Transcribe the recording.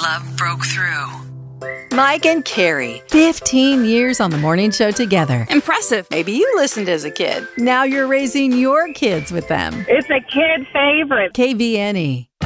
love broke through. Mike and Carrie, 15 years on the morning show together. Impressive. Maybe you listened as a kid. Now you're raising your kids with them. It's a kid favorite. KVNE.